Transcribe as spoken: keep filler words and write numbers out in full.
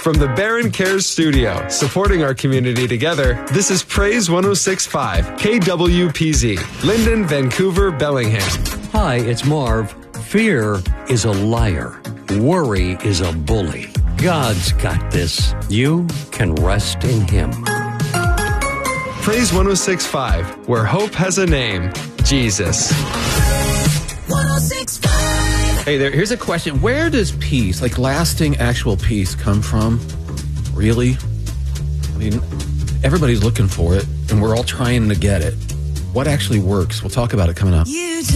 From the Barron Cares Studio, supporting our community together, this is Praise one oh six point five, K W P Z, Linden, Vancouver, Bellingham. Hi, it's Marv. Fear is a liar. Worry is a bully. God's got this. You can rest in Him. Praise one oh six point five, where hope has a name, Jesus. one oh six point five. Hey there, here's a question. Where does peace, like lasting actual peace, come from? Really? I mean, everybody's looking for it, and we're all trying to get it. What actually works? We'll talk about it coming up. You